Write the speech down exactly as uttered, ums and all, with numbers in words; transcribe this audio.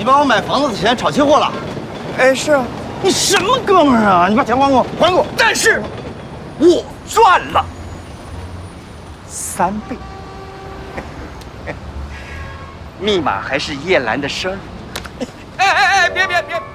你把我买房子的钱炒期货了？ 哎，是啊。 你什么哥们儿啊？你把钱还给我，还给我！ 但是，我赚了三倍。密码还是叶兰的生日。哎哎哎，别别别！